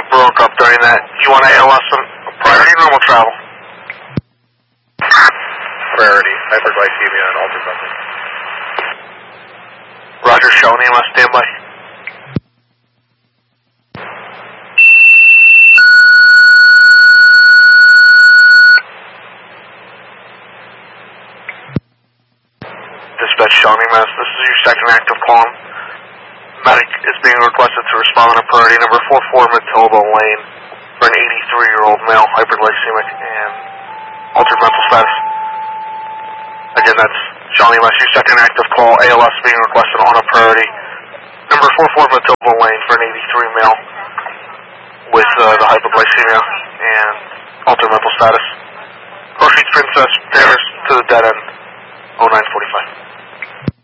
broke up during that. You want ALS and priority or normal travel? Priority, hyperglycemia and altered mental. Roger, Shawnee EMS, standby. Dispatch Shawnee EMS, this is your second active call. Medic is being requested to respond on a priority number 44 Matilda Lane for an 83-year-old male, hyperglycemic and altered mental status. Again, that's Shawnee EMS, your second active call. ALS being requested on a priority number 44 Matilda Lane for an 83 male with the hypoglycemia and altered mental status. Proceeds, Princess Paris.